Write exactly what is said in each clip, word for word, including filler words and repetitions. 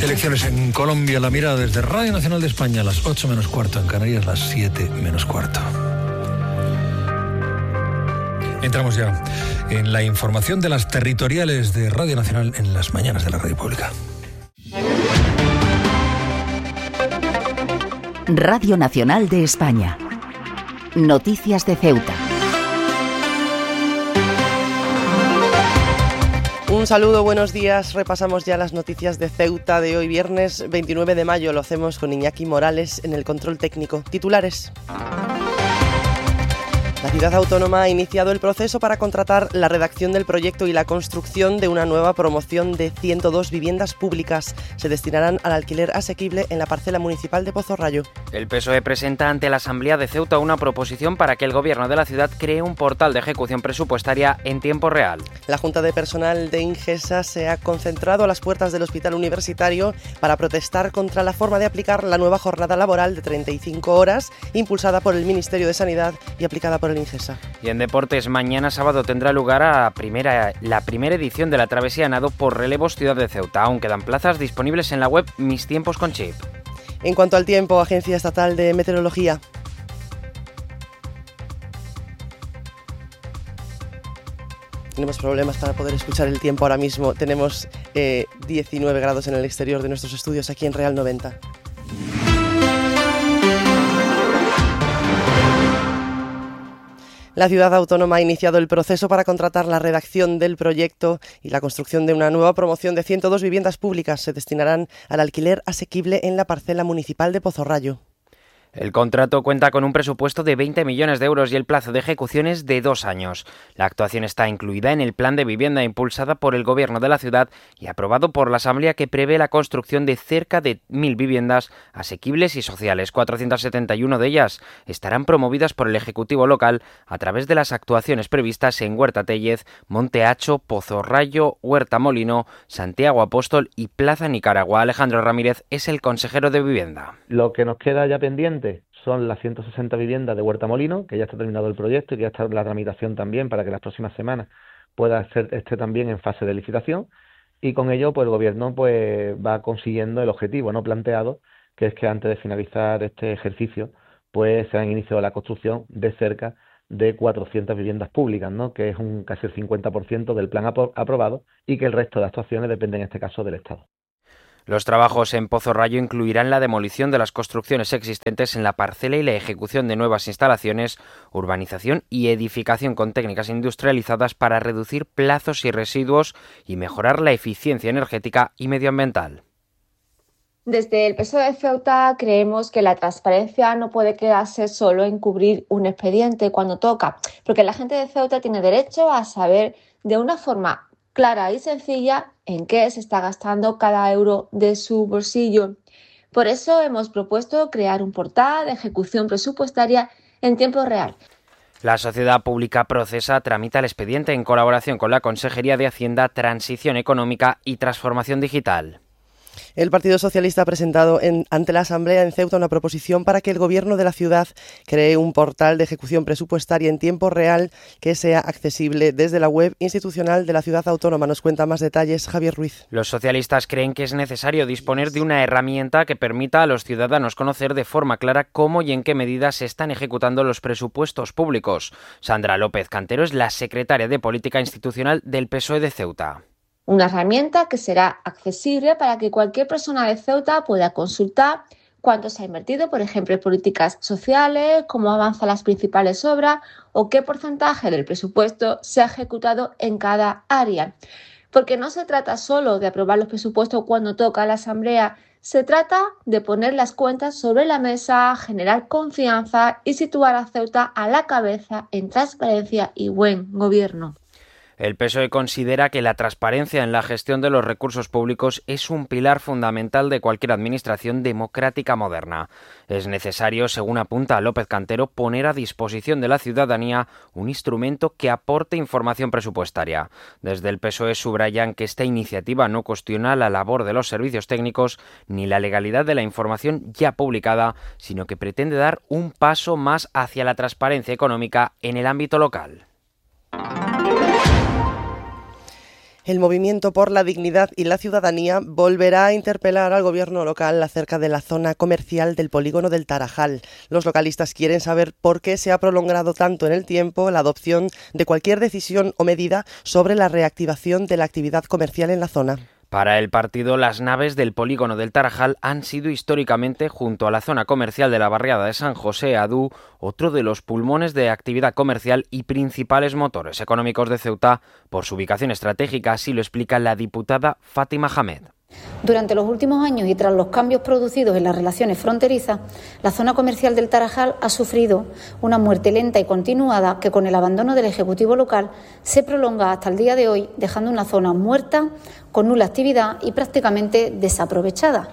Elecciones en Colombia, la mirada desde Radio Nacional de España, a las ocho menos cuarto, en Canarias, las siete menos cuarto. Entramos ya en la información de las territoriales de Radio Nacional en las mañanas de la Radio Pública. Radio Nacional de España. Noticias de Ceuta. Un saludo, buenos días. Repasamos ya las noticias de Ceuta de hoy, viernes veintinueve de mayo. Lo hacemos con Iñaki Morales en el control técnico. Titulares. La ciudad autónoma ha iniciado el proceso para contratar la redacción del proyecto y la construcción de una nueva promoción de ciento dos viviendas públicas. Se destinarán al alquiler asequible en la parcela municipal de Pozorrayo. El P S O E presenta ante la Asamblea de Ceuta una proposición para que el gobierno de la ciudad cree un portal de ejecución presupuestaria en tiempo real. La Junta de Personal de Ingesa se ha concentrado a las puertas del Hospital Universitario para protestar contra la forma de aplicar la nueva jornada laboral de treinta y cinco horas, impulsada por el Ministerio de Sanidad y aplicada por el Ingesa. Y en deportes, mañana sábado tendrá lugar a primera, la primera edición de la Travesía Nado por Relevos Ciudad de Ceuta. Aún quedan plazas disponibles en la web Mis Tiempos con Chip. En cuanto al tiempo, Agencia Estatal de Meteorología. Tenemos problemas para poder escuchar el tiempo ahora mismo. Tenemos eh, diecinueve grados en el exterior de nuestros estudios aquí en Real noventa. La ciudad autónoma ha iniciado el proceso para contratar la redacción del proyecto y la construcción de una nueva promoción de ciento dos viviendas públicas. Se destinarán al alquiler asequible en la parcela municipal de Pozorrayo. El contrato cuenta con un presupuesto de veinte millones de euros y el plazo de ejecución es de dos años. La actuación está incluida en el plan de vivienda impulsada por el Gobierno de la ciudad y aprobado por la Asamblea, que prevé la construcción de cerca de mil viviendas asequibles y sociales. cuatrocientas setenta y uno de ellas estarán promovidas por el Ejecutivo local a través de las actuaciones previstas en Huerta Téllez, Monte Hacho, Pozorrayo, Huerta Molino, Santiago Apóstol y Plaza Nicaragua. Alejandro Ramírez es el consejero de Vivienda. Lo que nos queda ya pendiente son las ciento sesenta viviendas de Huerta Molino, que ya está terminado el proyecto y que ya está la tramitación también para que las próximas semanas pueda ser esté también en fase de licitación, y con ello pues el gobierno pues va consiguiendo el objetivo no planteado, que es que antes de finalizar este ejercicio pues se han iniciado la construcción de cerca de cuatrocientas viviendas públicas, ¿no? Que es un casi el cincuenta por ciento del plan apro- aprobado y que el resto de actuaciones dependen en este caso del Estado. Los trabajos en Pozorrayo incluirán la demolición de las construcciones existentes en la parcela y la ejecución de nuevas instalaciones, urbanización y edificación con técnicas industrializadas para reducir plazos y residuos y mejorar la eficiencia energética y medioambiental. Desde el P S O E de Ceuta creemos que la transparencia no puede quedarse solo en cubrir un expediente cuando toca, porque la gente de Ceuta tiene derecho a saber de una forma clara y sencilla en qué se está gastando cada euro de su bolsillo. Por eso hemos propuesto crear un portal de ejecución presupuestaria en tiempo real. La Sociedad Pública Procesa tramita el expediente en colaboración con la Consejería de Hacienda, Transición Económica y Transformación Digital. El Partido Socialista ha presentado en, ante la Asamblea en Ceuta una proposición para que el Gobierno de la ciudad cree un portal de ejecución presupuestaria en tiempo real que sea accesible desde la web institucional de la ciudad autónoma. Nos cuenta más detalles Javier Ruiz. Los socialistas creen que es necesario disponer de una herramienta que permita a los ciudadanos conocer de forma clara cómo y en qué medida se están ejecutando los presupuestos públicos. Sandra López Cantero es la secretaria de Política Institucional del P S O E de Ceuta. Una herramienta que será accesible para que cualquier persona de Ceuta pueda consultar cuánto se ha invertido, por ejemplo, en políticas sociales, cómo avanzan las principales obras o qué porcentaje del presupuesto se ha ejecutado en cada área. Porque no se trata solo de aprobar los presupuestos cuando toca la Asamblea, se trata de poner las cuentas sobre la mesa, generar confianza y situar a Ceuta a la cabeza en transparencia y buen gobierno. El P S O E considera que la transparencia en la gestión de los recursos públicos es un pilar fundamental de cualquier administración democrática moderna. Es necesario, según apunta López Cantero, poner a disposición de la ciudadanía un instrumento que aporte información presupuestaria. Desde el P S O E subrayan que esta iniciativa no cuestiona la labor de los servicios técnicos ni la legalidad de la información ya publicada, sino que pretende dar un paso más hacia la transparencia económica en el ámbito local. El Movimiento por la Dignidad y la Ciudadanía volverá a interpelar al gobierno local acerca de la zona comercial del polígono del Tarajal. Los localistas quieren saber por qué se ha prolongado tanto en el tiempo la adopción de cualquier decisión o medida sobre la reactivación de la actividad comercial en la zona. Para el partido, las naves del polígono del Tarajal han sido históricamente, junto a la zona comercial de la barriada de San José Adú, otro de los pulmones de actividad comercial y principales motores económicos de Ceuta, por su ubicación estratégica, así lo explica la diputada Fátima Hamed. Durante los últimos años y tras los cambios producidos en las relaciones fronterizas, la zona comercial del Tarajal ha sufrido una muerte lenta y continuada que, con el abandono del Ejecutivo local, se prolonga hasta el día de hoy, dejando una zona muerta, con nula actividad y prácticamente desaprovechada.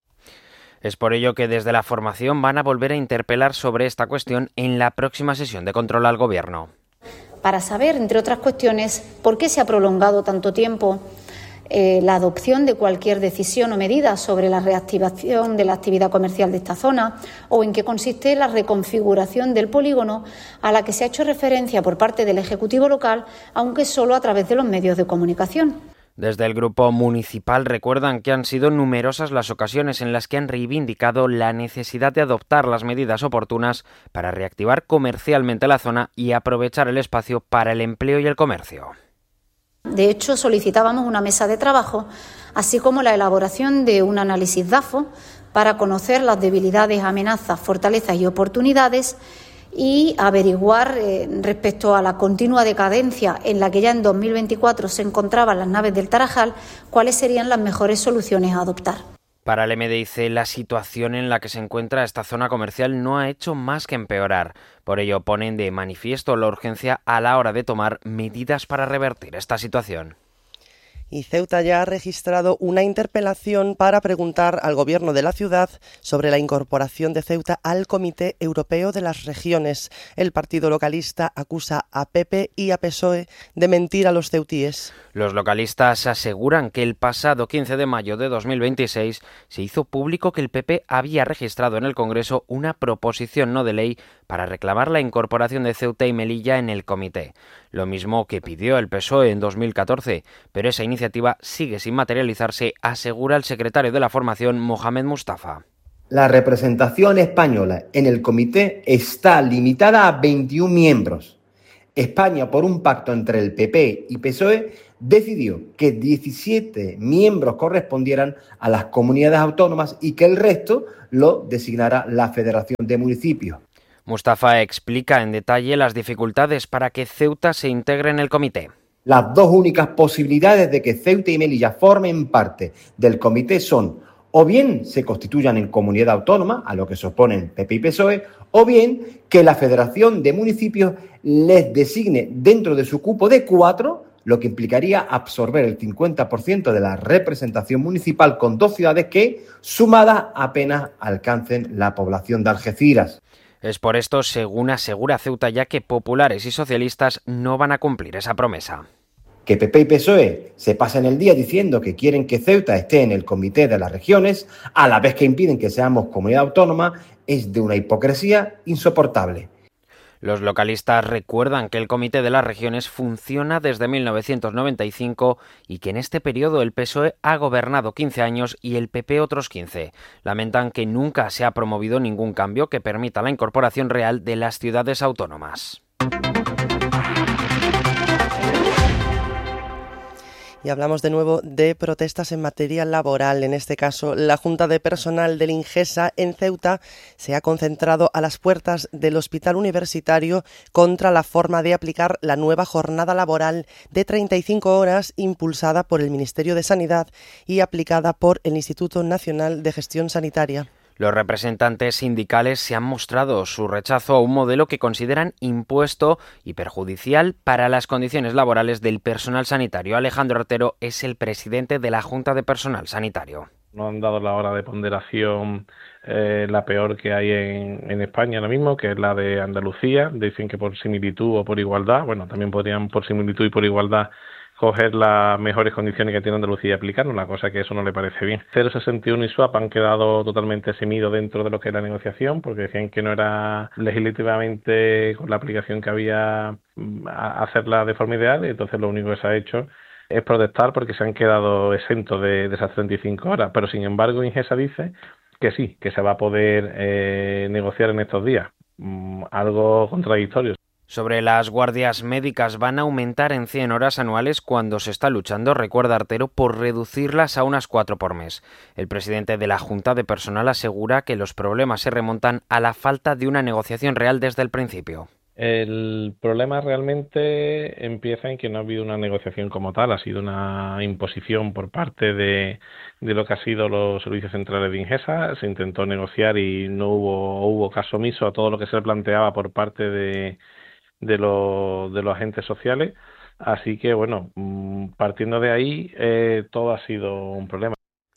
Es por ello que desde la formación van a volver a interpelar sobre esta cuestión en la próxima sesión de control al Gobierno. Para saber, entre otras cuestiones, por qué se ha prolongado tanto tiempo Eh, la adopción de cualquier decisión o medida sobre la reactivación de la actividad comercial de esta zona, o en qué consiste la reconfiguración del polígono a la que se ha hecho referencia por parte del Ejecutivo local, aunque solo a través de los medios de comunicación. Desde el grupo municipal recuerdan que han sido numerosas las ocasiones en las que han reivindicado la necesidad de adoptar las medidas oportunas para reactivar comercialmente la zona y aprovechar el espacio para el empleo y el comercio. De hecho, solicitábamos una mesa de trabajo, así como la elaboración de un análisis DAFO para conocer las debilidades, amenazas, fortalezas y oportunidades y averiguar eh, respecto a la continua decadencia en la que ya en dos mil veinticuatro se encontraban las naves del Tarajal, cuáles serían las mejores soluciones a adoptar. Para el M D I C, la situación en la que se encuentra esta zona comercial no ha hecho más que empeorar. Por ello, ponen de manifiesto la urgencia a la hora de tomar medidas para revertir esta situación. Y Ceuta ya ha registrado una interpelación para preguntar al gobierno de la ciudad sobre la incorporación de Ceuta al Comité Europeo de las Regiones. El partido localista acusa a P P y a P S O E de mentir a los ceutíes. Los localistas aseguran que el pasado quince de mayo de dos mil veintiséis se hizo público que el P P había registrado en el Congreso una proposición no de ley para reclamar la incorporación de Ceuta y Melilla en el comité. Lo mismo que pidió el P S O E en dos mil catorce, pero esa iniciativa sigue sin materializarse, asegura el secretario de la formación, Mohamed Mustafa. La representación española en el comité está limitada a veintiún miembros. España, por un pacto entre el P P y P S O E, decidió que diecisiete miembros correspondieran a las comunidades autónomas y que el resto lo designara la Federación de Municipios. Mustafa explica en detalle las dificultades para que Ceuta se integre en el comité. Las dos únicas posibilidades de que Ceuta y Melilla formen parte del comité son o bien se constituyan en comunidad autónoma, a lo que se oponen P P y P S O E, o bien que la Federación de Municipios les designe dentro de su cupo de cuatro, lo que implicaría absorber el cincuenta por ciento de la representación municipal con dos ciudades que, sumadas, apenas alcancen la población de Algeciras. Es por esto, según asegura Ceuta, ya que populares y socialistas no van a cumplir esa promesa. Que P P y P S O E se pasen el día diciendo que quieren que Ceuta esté en el Comité de las Regiones, a la vez que impiden que seamos comunidad autónoma, es de una hipocresía insoportable. Los localistas recuerdan que el Comité de las Regiones funciona desde mil novecientos noventa y cinco y que en este periodo el P S O E ha gobernado quince años y el P P otros quince. Lamentan que nunca se ha promovido ningún cambio que permita la incorporación real de las ciudades autónomas. Y hablamos de nuevo de protestas en materia laboral. En este caso, la Junta de Personal del Ingesa en Ceuta se ha concentrado a las puertas del Hospital Universitario contra la forma de aplicar la nueva jornada laboral de treinta y cinco horas impulsada por el Ministerio de Sanidad y aplicada por el Instituto Nacional de Gestión Sanitaria. Los representantes sindicales se han mostrado su rechazo a un modelo que consideran impuesto y perjudicial para las condiciones laborales del personal sanitario. Alejandro Artero es el presidente de la Junta de Personal Sanitario. Nos han dado la hora de ponderación eh, la peor que hay en, en España ahora mismo, que es la de Andalucía. Dicen que por similitud o por igualdad, bueno, también podrían por similitud y por igualdad coger las mejores condiciones que tiene Andalucía y aplicarnos, la cosa que eso no le parece bien. cero sesenta y uno y S W A P han quedado totalmente eximidos dentro de lo que es la negociación, porque decían que no era legislativamente con la aplicación que había a hacerla de forma ideal, y entonces lo único que se ha hecho es protestar porque se han quedado exentos de, de esas treinta y cinco horas, pero sin embargo Ingesa dice que sí, que se va a poder eh, negociar en estos días, mm, algo contradictorio. Sobre las guardias médicas, van a aumentar en cien horas anuales cuando se está luchando, recuerda Artero, por reducirlas a unas cuatro por mes. El presidente de la Junta de Personal asegura que los problemas se remontan a la falta de una negociación real desde el principio. El problema realmente empieza en que no ha habido una negociación como tal, ha sido una imposición por parte de, de lo que ha sido los servicios centrales de Ingesa. Se intentó negociar y no hubo, hubo caso omiso a todo lo que se planteaba por parte de, de, los, de los agentes sociales. Así que, bueno, partiendo de ahí, eh, todo ha sido un problema.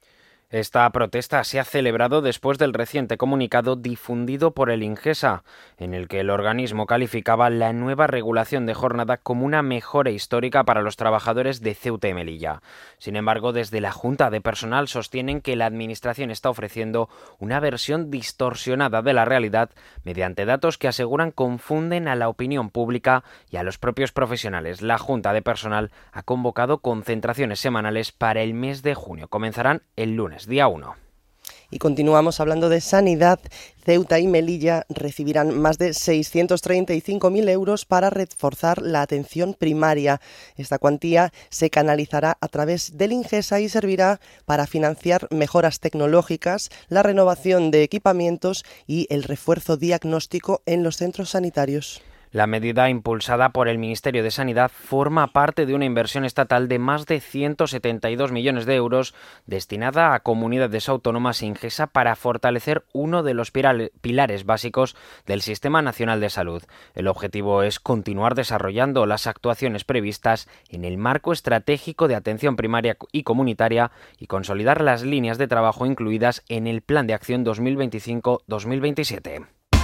Esta protesta se ha celebrado después del reciente comunicado difundido por el Ingesa, en el que el organismo calificaba la nueva regulación de jornada como una mejora histórica para los trabajadores de Ceuta y Melilla. Sin embargo, desde la Junta de Personal sostienen que la Administración está ofreciendo una versión distorsionada de la realidad mediante datos que aseguran confunden a la opinión pública y a los propios profesionales. La Junta de Personal ha convocado concentraciones semanales para el mes de junio. Comenzarán el lunes. Día uno. Y continuamos hablando de sanidad. Ceuta y Melilla recibirán más de seiscientos treinta y cinco mil euros para reforzar la atención primaria. Esta cuantía se canalizará a través del Ingesa y servirá para financiar mejoras tecnológicas, la renovación de equipamientos y el refuerzo diagnóstico en los centros sanitarios. La medida impulsada por el Ministerio de Sanidad forma parte de una inversión estatal de más de ciento setenta y dos millones de euros destinada a comunidades autónomas e Ingesa para fortalecer uno de los pilares básicos del Sistema Nacional de Salud. El objetivo es continuar desarrollando las actuaciones previstas en el marco estratégico de atención primaria y comunitaria y consolidar las líneas de trabajo incluidas en el Plan de Acción dos mil veinticinco dos mil veintisiete.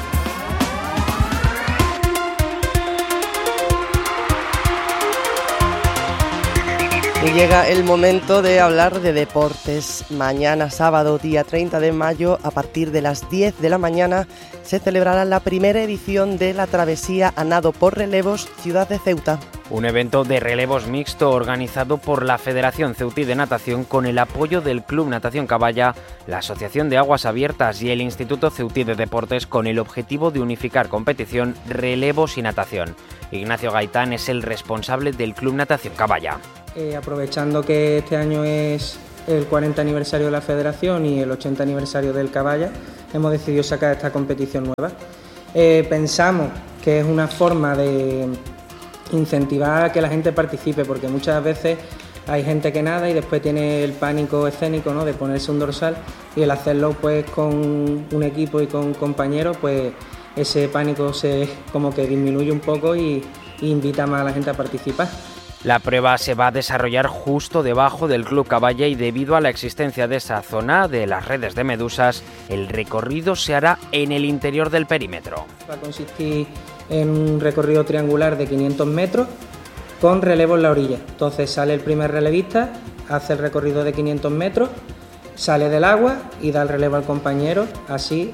Y llega el momento de hablar de deportes. Mañana sábado, día treinta de mayo, a partir de las diez de la mañana, se celebrará la primera edición de la travesía a nado por relevos Ciudad de Ceuta. Un evento de relevos mixto organizado por la Federación Ceutí de Natación con el apoyo del Club Natación Caballa, la Asociación de Aguas Abiertas y el Instituto Ceutí de Deportes con el objetivo de unificar competición, relevos y natación. Ignacio Gaitán es el responsable del Club Natación Caballa. Eh, aprovechando que este año es el cuarenta aniversario de la Federación y el ochenta aniversario del Caballa, hemos decidido sacar esta competición nueva. Eh, pensamos que es una forma de incentivar a que la gente participe, porque muchas veces hay gente que nada y después tiene el pánico escénico, ¿no?, de ponerse un dorsal, y el hacerlo pues con un equipo y con compañeros, pues ese pánico se como que disminuye un poco y, y invita más a la gente a participar. La prueba se va a desarrollar justo debajo del Club Caballa y debido a la existencia de esa zona de las redes de medusas, el recorrido se hará en el interior del perímetro. Va a consistir en un recorrido triangular de quinientos metros con relevo en la orilla. Entonces sale el primer relevista, hace el recorrido de quinientos metros, sale del agua y da el relevo al compañero, así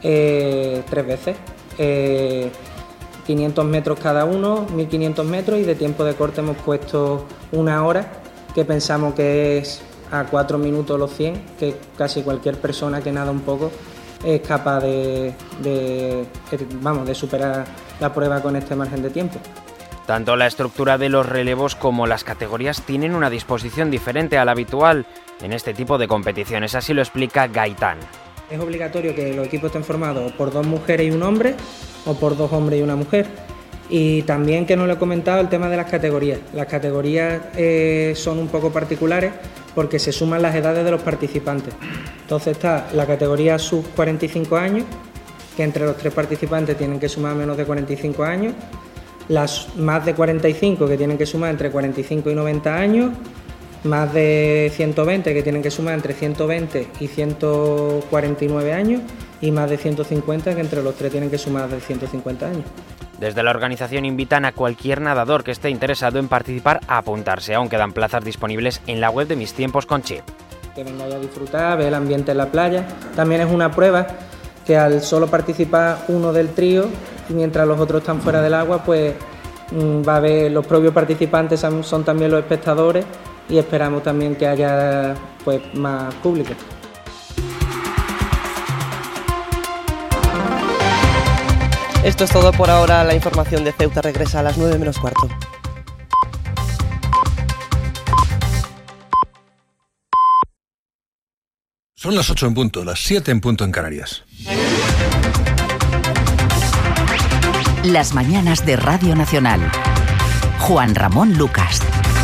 eh, tres veces. Eh, quinientos metros cada uno, mil quinientos metros, y de tiempo de corte hemos puesto una hora, que pensamos que es a cuatro minutos los cien, que casi cualquier persona que nada un poco es capaz de, de, vamos, de superar la prueba con este margen de tiempo. Tanto la estructura de los relevos como las categorías tienen una disposición diferente a la habitual en este tipo de competiciones, así lo explica Gaitán. Es obligatorio que los equipos estén formados por dos mujeres y un hombre, o por dos hombres y una mujer. Y también, que no lo he comentado, el tema de las categorías. Las categorías eh, son un poco particulares porque se suman las edades de los participantes. Entonces está la categoría sub cuarenta y cinco años, que entre los tres participantes tienen que sumar menos de cuarenta y cinco años, las más de cuarenta y cinco, que tienen que sumar entre cuarenta y cinco y noventa años, más de ciento veinte, que tienen que sumar entre ciento veinte y ciento cuarenta y nueve años, y más de ciento cincuenta, que entre los tres tienen que sumar de ciento cincuenta años. Desde la organización invitan a cualquier nadador que esté interesado en participar a apuntarse. Aún quedan plazas disponibles en la web de Mis Tiempos con Chip. Que vengáis a disfrutar, ver el ambiente en la playa. También es una prueba que al solo participar uno del trío, mientras los otros están fuera del agua, pues va a haber los propios participantes, son también los espectadores y esperamos también que haya pues más público. Esto es todo por ahora. La información de Ceuta regresa a las nueve menos cuarto. Son las ocho en punto, las siete en punto en Canarias. Las mañanas de Radio Nacional. Juan Ramón Lucas.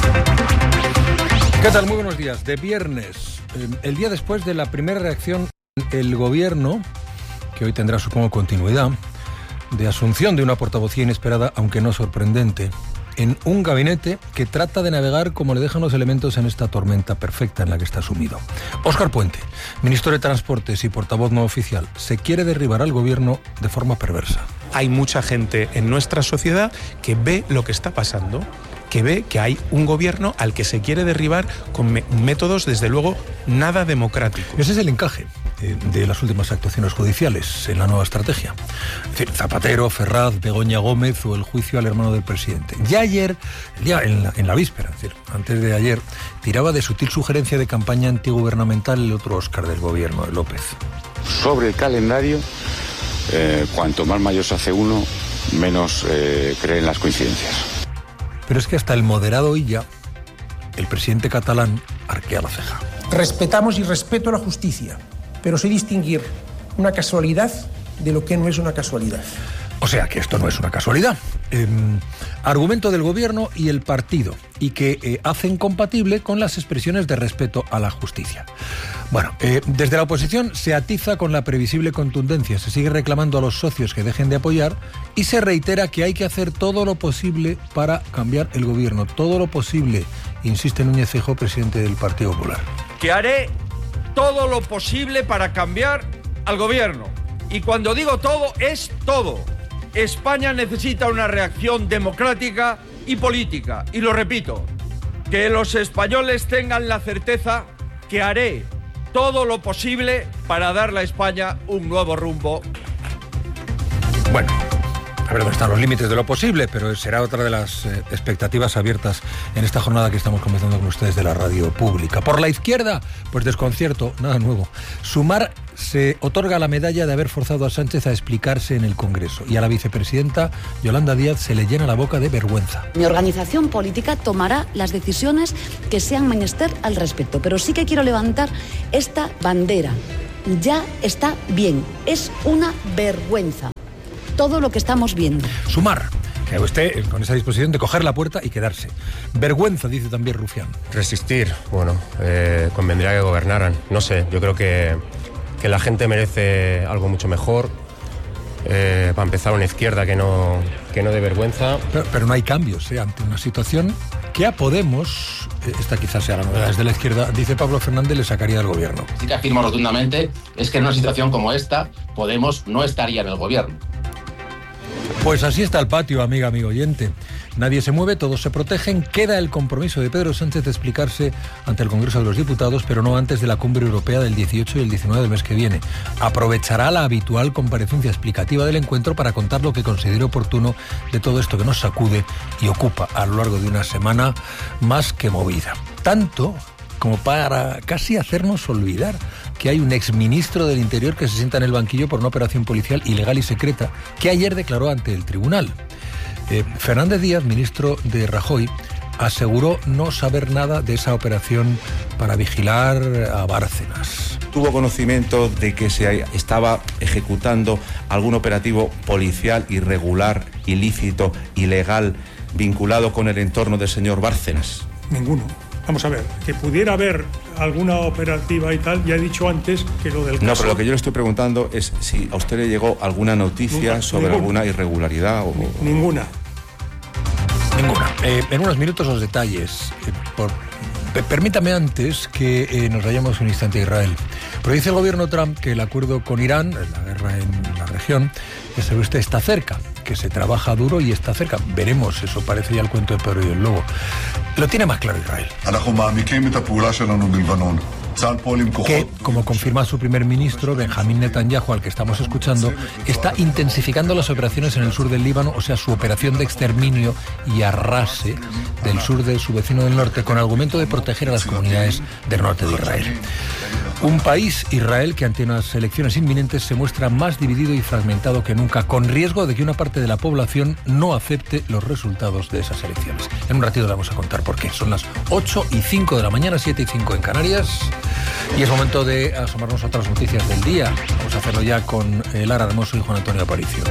¿Qué tal? Muy buenos días. De viernes, el día después de la primera reacción del Gobierno, que hoy tendrá, supongo, continuidad, de asunción de una portavocía inesperada, aunque no sorprendente, en un gabinete que trata de navegar como le dejan los elementos en esta tormenta perfecta en la que está sumido. Óscar Puente, ministro de Transportes y portavoz no oficial, se quiere derribar al Gobierno de forma perversa. Hay mucha gente en nuestra sociedad que ve lo que está pasando, que ve que hay un gobierno al que se quiere derribar con me- métodos, desde luego, nada democráticos. Ese es el encaje eh, de las últimas actuaciones judiciales en la nueva estrategia. Es decir, Zapatero, Ferraz, Begoña Gómez o el juicio al hermano del presidente. Ya ayer, ya en la, en la víspera, es decir, antes de ayer, tiraba de sutil sugerencia de campaña antigubernamental el otro Óscar del gobierno, de López. Sobre el calendario, eh, cuanto más mayor se hace uno, menos eh, creen las coincidencias. Pero es que hasta el moderado Illa, el presidente catalán, arquea la ceja. Respetamos y respeto la justicia, pero sé distinguir una casualidad de lo que no es una casualidad. O sea, que esto no es una casualidad. Eh, argumento del gobierno y el partido, y que eh, hacen compatible con las expresiones de respeto a la justicia. Bueno, eh, desde la oposición se atiza con la previsible contundencia, se sigue reclamando a los socios que dejen de apoyar y se reitera que hay que hacer todo lo posible para cambiar el gobierno, todo lo posible, insiste Núñez Feijóo, presidente del Partido Popular. Que haré todo lo posible para cambiar al gobierno. Y cuando digo todo, es todo. España necesita una reacción democrática y política. Y lo repito, que los españoles tengan la certeza que haré todo lo posible para darle a España un nuevo rumbo. Bueno, a ver dónde están los límites de lo posible, pero será otra de las eh, expectativas abiertas en esta jornada que estamos comenzando con ustedes de la radio pública. Por la izquierda, pues desconcierto, nada nuevo. Sumar se otorga la medalla de haber forzado a Sánchez a explicarse en el Congreso, y a la vicepresidenta Yolanda Díaz se le llena la boca de vergüenza. Mi organización política tomará las decisiones que sean menester al respecto, pero sí que quiero levantar esta bandera. Ya está bien, es una vergüenza todo lo que estamos viendo. Sumar, que usted con esa disposición de coger la puerta y quedarse. Vergüenza, dice también Rufián. Resistir, bueno, eh, convendría que gobernaran. No sé, yo creo que, que la gente merece algo mucho mejor. Eh, para empezar, una izquierda que no, que no dé vergüenza. Pero, pero no hay cambios, ¿eh? Ante una situación que a Podemos, eh, esta quizás sea la novedad desde la izquierda, dice Pablo Fernández, le sacaría del gobierno. Sí que afirmo rotundamente es que en una situación como esta, Podemos no estaría en el gobierno. Pues así está el patio, amiga, amigo oyente. Nadie se mueve, todos se protegen. Queda el compromiso de Pedro Sánchez de explicarse ante el Congreso de los Diputados, pero no antes de la cumbre europea del dieciocho y el diecinueve del mes que viene. Aprovechará la habitual comparecencia explicativa del encuentro para contar lo que considere oportuno de todo esto que nos sacude y ocupa a lo largo de una semana más que movida. Tanto como para casi hacernos olvidar que hay un exministro del Interior que se sienta en el banquillo por una operación policial ilegal y secreta que ayer declaró ante el tribunal. Eh, Fernández Díaz, ministro de Rajoy, aseguró no saber nada de esa operación para vigilar a Bárcenas. Tuvo conocimiento de que se estaba ejecutando algún operativo policial irregular, ilícito, ilegal, vinculado con el entorno del señor Bárcenas. Ninguno. Vamos a ver, que pudiera haber alguna operativa y tal, ya he dicho antes que lo del caso... No, pero lo que yo le estoy preguntando es si a usted le llegó alguna noticia Nunca, sobre ninguna. alguna irregularidad o... Ninguna. Ninguna. Eh, en unos minutos los detalles. Eh, por, permítame antes que eh, nos vayamos un instante a Israel. Pero dice el gobierno Trump que el acuerdo con Irán, la guerra en la región, ya sabe usted, está cerca, que se trabaja duro y está cerca. Veremos, eso parece ya el cuento de Pedro y el Lobo. Lo tiene más claro Israel. que, como confirma su primer ministro, Benjamín Netanyahu, al que estamos escuchando, está intensificando las operaciones en el sur del Líbano, o sea, su operación de exterminio y arrase del sur de su vecino del norte, con argumento de proteger a las comunidades del norte de Israel. Un país, Israel, que ante unas elecciones inminentes se muestra más dividido y fragmentado que nunca, con riesgo de que una parte de la población no acepte los resultados de esas elecciones. En un ratito le vamos a contar por qué. Son las ocho y cinco de la mañana, siete y cinco en Canarias, y es momento de asomarnos a otras noticias del día. Vamos a hacerlo ya con Lara Hermoso y Juan Antonio Aparicio.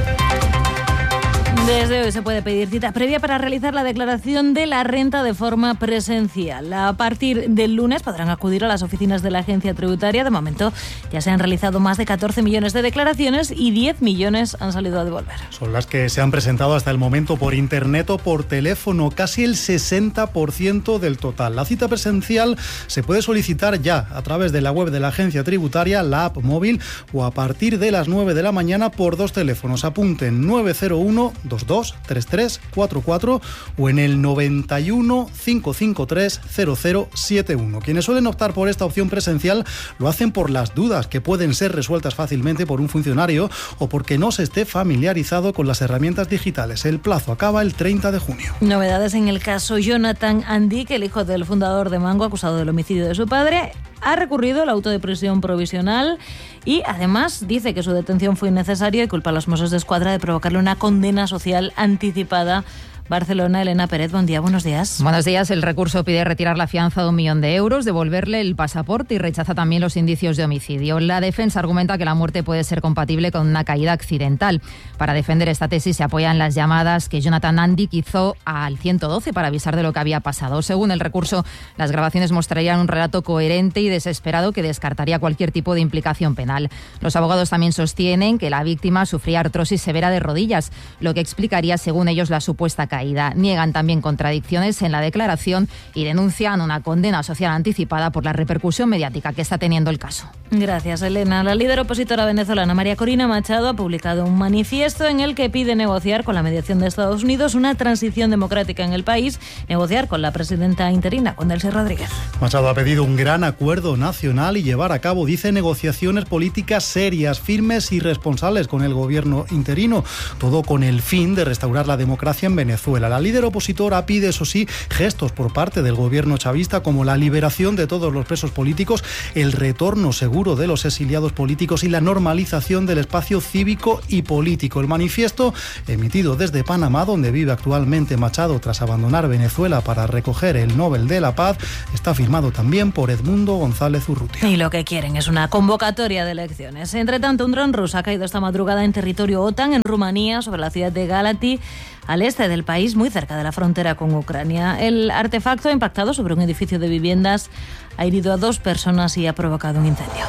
Desde hoy se puede pedir cita previa para realizar la declaración de la renta de forma presencial. A partir del lunes podrán acudir a las oficinas de la agencia tributaria. De momento ya se han realizado más de catorce millones de declaraciones y diez millones han salido a devolver. Son las que se han presentado hasta el momento por internet o por teléfono, casi el sesenta por ciento del total. La cita presencial se puede solicitar ya a través de la web de la agencia tributaria, la app móvil, o a partir de las nueve de la mañana por dos teléfonos. Apunten nueve cero uno dos dos tres tres cuatro cuatro o en el noventa y uno cinco cinco tres cero cero siete uno. Quienes suelen optar por esta opción presencial lo hacen por las dudas que pueden ser resueltas fácilmente por un funcionario o porque no se esté familiarizado con las herramientas digitales. El plazo acaba el treinta de junio. Novedades en el caso Jonathan Andic, el hijo del fundador de Mango, acusado del homicidio de su padre. Ha recurrido el auto de prisión provisional y además dice que su detención fue innecesaria y culpa a los Mossos de Escuadra de provocarle una condena social anticipada. Barcelona, Elena Pérez, buen día, buenos días. Buenos días. El recurso pide retirar la fianza de un millón de euros, devolverle el pasaporte y rechaza también los indicios de homicidio. La defensa argumenta que la muerte puede ser compatible con una caída accidental. Para defender esta tesis se apoyan las llamadas que Jonathan Andic hizo al ciento doce para avisar de lo que había pasado. Según el recurso, las grabaciones mostrarían un relato coherente y desesperado que descartaría cualquier tipo de implicación penal. Los abogados también sostienen que la víctima sufría artrosis severa de rodillas, lo que explicaría, según ellos, la supuesta caída. Niegan también contradicciones en la declaración y denuncian una condena social anticipada por la repercusión mediática que está teniendo el caso. Gracias, Elena. La líder opositora venezolana María Corina Machado ha publicado un manifiesto en el que pide negociar con la mediación de Estados Unidos una transición democrática en el país, negociar con la presidenta interina, con Delcy Rodríguez. Machado ha pedido un gran acuerdo nacional y llevar a cabo, dice, negociaciones políticas serias, firmes y responsables con el gobierno interino, todo con el fin de restaurar la democracia en Venezuela. La líder opositora pide, eso sí, gestos por parte del gobierno chavista como la liberación de todos los presos políticos, el retorno seguro de los exiliados políticos y la normalización del espacio cívico y político. El manifiesto, emitido desde Panamá, donde vive actualmente Machado tras abandonar Venezuela para recoger el Nobel de la Paz, está firmado también por Edmundo González Urrutia. Y lo que quieren es una convocatoria de elecciones. Entre tanto, un dron ruso ha caído esta madrugada en territorio OTAN, en Rumanía, sobre la ciudad de Galați, al este del país, muy cerca de la frontera con Ucrania. El artefacto ha impactado sobre un edificio de viviendas, ha herido a dos personas y ha provocado un incendio.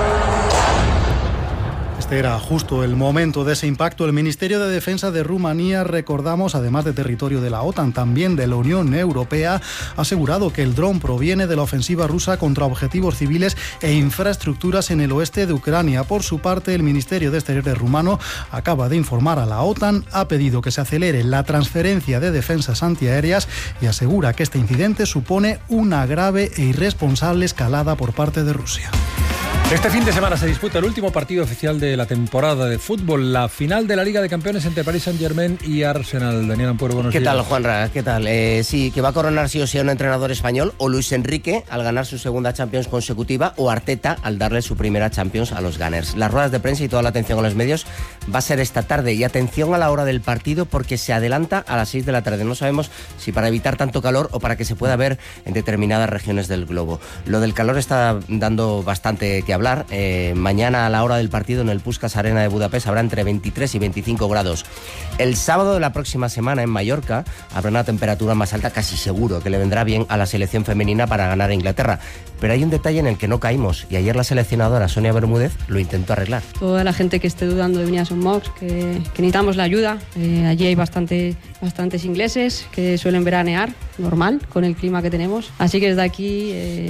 Este era justo el momento de ese impacto. El Ministerio de Defensa de Rumanía, recordamos, además de territorio de la OTAN, también de la Unión Europea, ha asegurado que el dron proviene de la ofensiva rusa contra objetivos civiles e infraestructuras en el oeste de Ucrania. Por su parte, el Ministerio de Exteriores rumano acaba de informar a la OTAN, ha pedido que se acelere la transferencia de defensas antiaéreas y asegura que este incidente supone una grave e irresponsable escalada por parte de Rusia. Este fin de semana se disputa el último partido oficial de la temporada de fútbol, la final de la Liga de Campeones entre Paris Saint-Germain y Arsenal. Daniel Ampuero, buenos ¿Qué días. tal, Juanra? ¿Qué tal? Eh, sí, que va a coronar sí o sí a un entrenador español, o Luis Enrique al ganar su segunda Champions consecutiva, o Arteta al darle su primera Champions a los Gunners. Las ruedas de prensa y toda la atención a los medios va a ser esta tarde, y atención a la hora del partido porque se adelanta a las seis de la tarde. No sabemos si para evitar tanto calor o para que se pueda ver en determinadas regiones del globo. Lo del calor está dando bastante que hablar. Eh, mañana a la hora del partido en el Puskás Arena de Budapest habrá entre veintitrés y veinticinco grados. El sábado de la próxima semana en Mallorca habrá una temperatura más alta, casi seguro que le vendrá bien a la selección femenina para ganar a Inglaterra. Pero hay un detalle en el que no caímos, y ayer la seleccionadora Sonia Bermúdez lo intentó arreglar. Toda la gente que esté dudando de venir a Son Mox, que, que necesitamos la ayuda. Eh, allí hay bastante, bastantes ingleses que suelen veranear, normal, con el clima que tenemos. Así que desde aquí... Eh,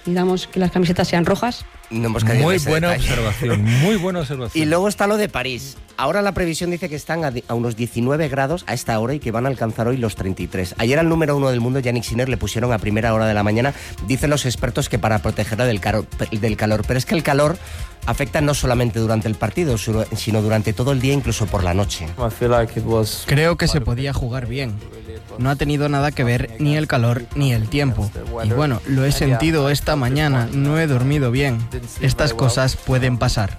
Necesitamos que las camisetas sean rojas. No hemos muy buena detalle. observación, muy buena observación. Y luego está lo de París. Ahora la previsión dice que están a, a unos diecinueve grados a esta hora y que van a alcanzar hoy los treinta y tres. Ayer al número uno del mundo, Yannick Sinner, le pusieron a primera hora de la mañana. Dicen los expertos que para protegerla del, caro, del calor. Pero es que el calor afecta no solamente durante el partido, sino durante todo el día, incluso por la noche. Creo que se podía jugar bien. No ha tenido nada que ver ni el calor ni el tiempo. Y bueno, lo he sentido esta mañana, no he dormido bien. Estas cosas pueden pasar.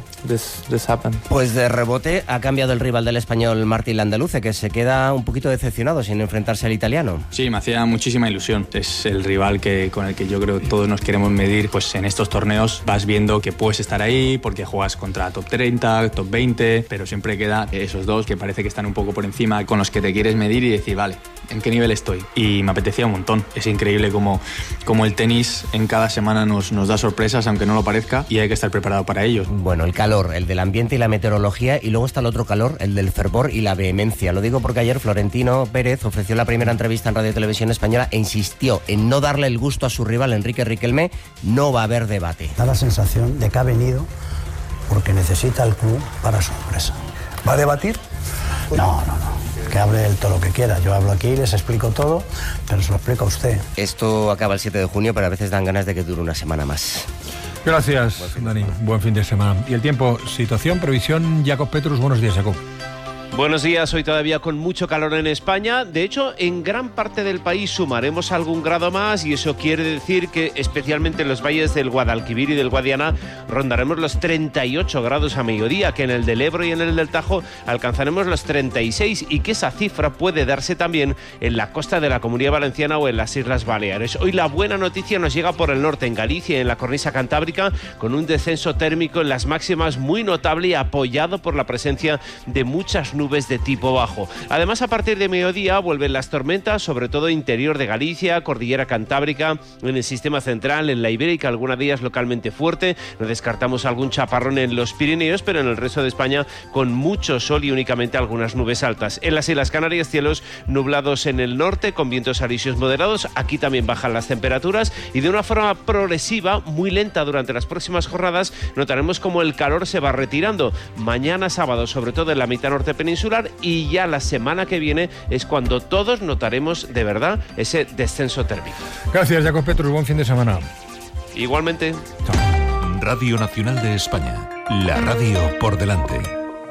Pues de rebote ha cambiado el rival del español Martín Landaluce, que se queda un poquito decepcionado sin enfrentarse al italiano. Sí, me hacía muchísima ilusión. Es el rival que, con el que yo creo que todos nos queremos medir. Pues en estos torneos vas viendo que puedes estar ahí porque juegas contra top treinta, top veinte, pero siempre queda esos dos que parece que están un poco por encima, con los que te quieres medir y decir, vale, ¿en qué nivel estoy? Y me apetecía un montón. Es increíble como, como el tenis en cada semana nos, nos da sorpresas, aunque no lo parezca, y hay que estar preparado para ellos. Bueno, el calor, el del ambiente y la meteorología, y luego está el otro calor, el del fervor y la vehemencia. Lo digo porque ayer Florentino Pérez ofreció la primera entrevista en Radio Televisión Española e insistió en no darle el gusto a su rival Enrique Riquelme. No va a haber debate. Da la sensación de que ha venido porque necesita el club para su empresa. ¿Va a debatir? No, no, no. Que hable él todo lo que quiera. Yo hablo aquí, les explico todo, pero se lo explico a usted. Esto acaba el siete de junio, pero a veces dan ganas de que dure una semana más. Gracias, Dani. Buen fin de semana. Y el tiempo, situación, previsión, Jacob Petrus. Buenos días, Jacob. Buenos días, hoy todavía con mucho calor en España. De hecho, en gran parte del país sumaremos algún grado más y eso quiere decir que especialmente en los valles del Guadalquivir y del Guadiana rondaremos los treinta y ocho grados a mediodía, que en el del Ebro y en el del Tajo alcanzaremos los treinta y seis y que esa cifra puede darse también en la costa de la Comunidad Valenciana o en las Islas Baleares. Hoy la buena noticia nos llega por el norte, en Galicia y en la cornisa cantábrica, con un descenso térmico en las máximas muy notable y apoyado por la presencia de muchas nubes de tipo bajo. Además, a partir de mediodía vuelven las tormentas, sobre todo interior de Galicia, cordillera cantábrica, en el sistema central, en la Ibérica, alguna de ellas localmente fuerte. No descartamos algún chaparrón en los Pirineos, pero en el resto de España con mucho sol y únicamente algunas nubes altas. En las Islas Canarias, cielos nublados en el norte, con vientos alisios moderados. Aquí también bajan las temperaturas y de una forma progresiva, muy lenta durante las próximas jornadas, notaremos como el calor se va retirando. Mañana sábado, sobre todo en la mitad norte peninsular, y ya la semana que viene es cuando todos notaremos de verdad ese descenso térmico. Gracias, Jacob Petrus. Buen fin de semana. Igualmente. Radio Nacional de España. La radio por delante.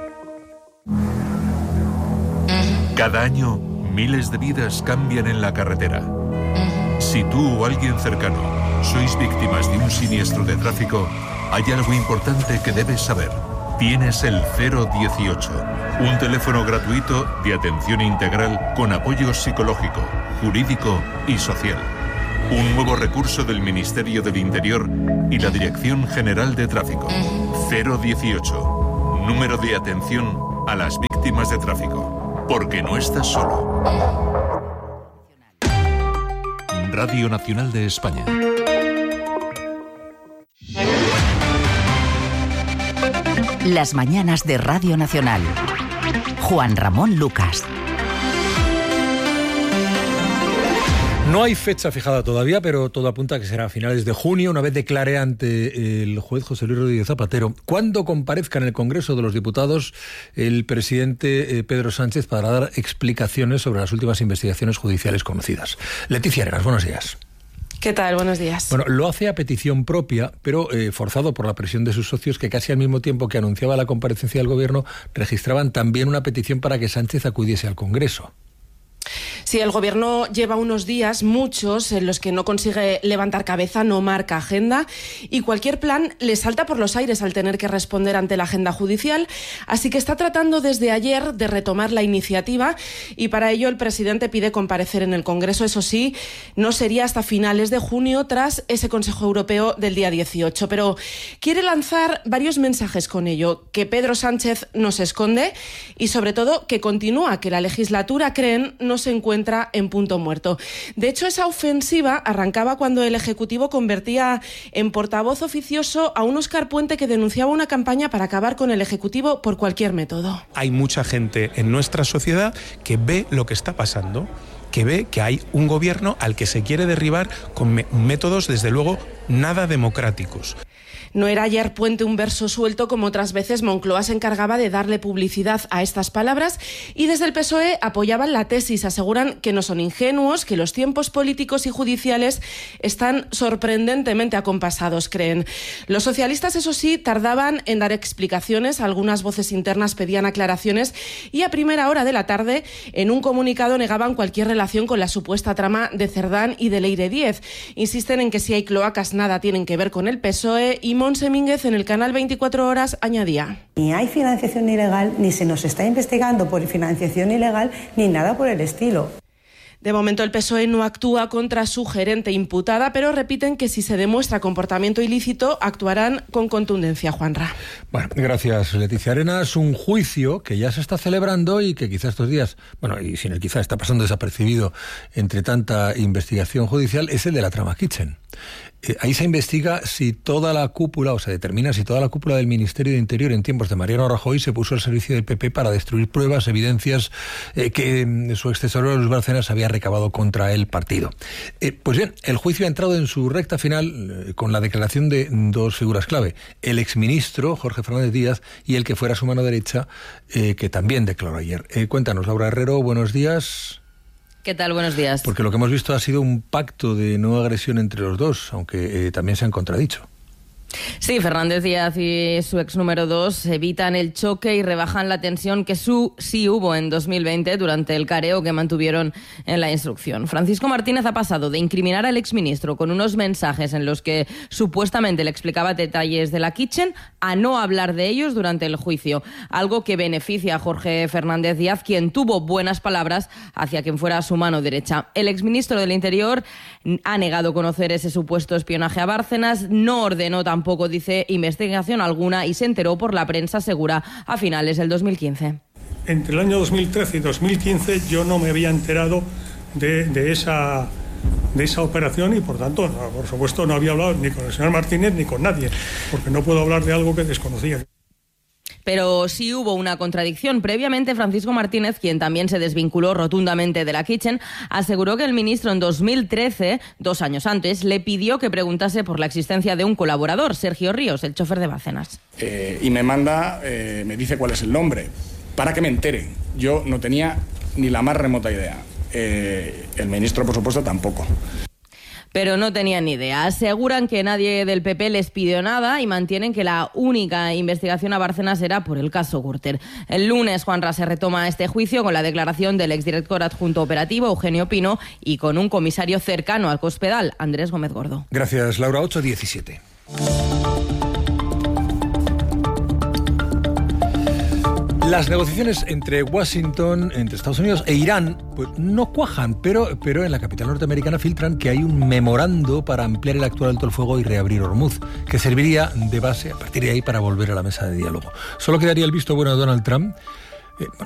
Cada año, miles de vidas cambian en la carretera. Si tú o alguien cercano sois víctimas de un siniestro de tráfico, hay algo importante que debes saber. Tienes el cero dieciocho, un teléfono gratuito de atención integral con apoyo psicológico, jurídico y social. Un nuevo recurso del Ministerio del Interior y la Dirección General de Tráfico. cero dieciocho, número de atención a las víctimas de tráfico. Porque no estás solo. Radio Nacional de España. Las mañanas de Radio Nacional. Juan Ramón Lucas. No hay fecha fijada todavía, pero todo apunta a que será a finales de junio, una vez declare ante el juez José Luis Rodríguez Zapatero, cuando comparezca en el Congreso de los Diputados el presidente Pedro Sánchez para dar explicaciones sobre las últimas investigaciones judiciales conocidas. Leticia Arenas, buenos días. ¿Qué tal? Buenos días. Bueno, lo hace a petición propia, pero eh, forzado por la presión de sus socios, que casi al mismo tiempo que anunciaba la comparecencia del Gobierno, registraban también una petición para que Sánchez acudiese al Congreso. Sí, el Gobierno lleva unos días, muchos, en los que no consigue levantar cabeza, no marca agenda y cualquier plan le salta por los aires al tener que responder ante la agenda judicial. Así que está tratando desde ayer de retomar la iniciativa y para ello el presidente pide comparecer en el Congreso. Eso sí, no sería hasta finales de junio tras ese Consejo Europeo del día dieciocho. Pero quiere lanzar varios mensajes con ello, que Pedro Sánchez no se esconde y sobre todo que continúa, que la legislatura, creen, no se encuentra en punto muerto. De hecho, esa ofensiva arrancaba cuando el Ejecutivo convertía en portavoz oficioso a un Óscar Puente que denunciaba una campaña para acabar con el Ejecutivo por cualquier método. Hay mucha gente en nuestra sociedad que ve lo que está pasando, que ve que hay un gobierno al que se quiere derribar con me- métodos, desde luego, nada democráticos. No era ayer Puente un verso suelto, como otras veces Moncloa se encargaba de darle publicidad a estas palabras, y desde el P S O E apoyaban la tesis, aseguran que no son ingenuos, que los tiempos políticos y judiciales están sorprendentemente acompasados, creen. Los socialistas, eso sí, tardaban en dar explicaciones, algunas voces internas pedían aclaraciones y a primera hora de la tarde en un comunicado negaban cualquier relación con la supuesta trama de Cerdán y de Leire Díez. Insisten en que si hay cloacas nada tienen que ver con el P S O E y Montse Mínguez en el canal veinticuatro horas añadía: ni hay financiación ilegal, ni se nos está investigando por financiación ilegal, ni nada por el estilo. De momento el P S O E no actúa contra su gerente imputada, pero repiten que si se demuestra comportamiento ilícito actuarán con contundencia. Juanra. Bueno, gracias Leticia Arenas. Un juicio que ya se está celebrando y que quizás estos días, bueno, y sin el quizá, está pasando desapercibido entre tanta investigación judicial, es el de la trama Kitchen. Eh, ahí se investiga si toda la cúpula, o se determina si toda la cúpula del Ministerio de Interior en tiempos de Mariano Rajoy se puso al servicio del P P para destruir pruebas, evidencias eh, que eh, su ex tesorero Luis Bárcenas había recabado contra el partido. Eh, pues bien, el juicio ha entrado en su recta final eh, con la declaración de dos figuras clave: el exministro Jorge Fernández Díaz y el que fuera su mano derecha, eh, que también declaró ayer. Eh, cuéntanos, Laura Herrero, buenos días. ¿Qué tal? Buenos días. Porque lo que hemos visto ha sido un pacto de no agresión entre los dos, aunque eh, también se han contradicho. Sí, Fernández Díaz y su ex número dos evitan el choque y rebajan la tensión que su, sí hubo en dos mil veinte durante el careo que mantuvieron en la instrucción. Francisco Martínez ha pasado de incriminar al exministro con unos mensajes en los que supuestamente le explicaba detalles de la Kitchen a no hablar de ellos durante el juicio, algo que beneficia a Jorge Fernández Díaz, quien tuvo buenas palabras hacia quien fuera su mano derecha. El exministro del Interior ha negado conocer ese supuesto espionaje a Bárcenas, no ordenó tampoco Tampoco dice investigación alguna y se enteró por la prensa segura a finales del dos mil quince. Entre el año dos mil trece y dos mil quince yo no me había enterado de, de, esa, de esa operación y por tanto, no, por supuesto, no había hablado ni con el señor Martínez ni con nadie, porque no puedo hablar de algo que desconocía. Pero sí hubo una contradicción. Previamente, Francisco Martínez, quien también se desvinculó rotundamente de la Kitchen, aseguró que el ministro en dos mil trece, dos años antes, le pidió que preguntase por la existencia de un colaborador, Sergio Ríos, el chofer de Bárcenas. Eh, y me manda, eh, me dice cuál es el nombre, para que me entere. Yo no tenía ni la más remota idea. Eh, el ministro, por supuesto, tampoco. Pero no tenían ni idea. Aseguran que nadie del P P les pidió nada y mantienen que la única investigación a Bárcenas era por el caso Gürtel. El lunes, Juanra, se retoma este juicio con la declaración del exdirector adjunto operativo, Eugenio Pino, y con un comisario cercano al Cospedal, Andrés Gómez Gordo. Gracias, Laura. ocho diecisiete. Las negociaciones entre Washington, entre Estados Unidos e Irán, pues no cuajan, pero, pero en la capital norteamericana filtran que hay un memorando para ampliar el actual alto el fuego y reabrir Hormuz, que serviría de base a partir de ahí para volver a la mesa de diálogo. Solo quedaría el visto bueno de Donald Trump. Eh,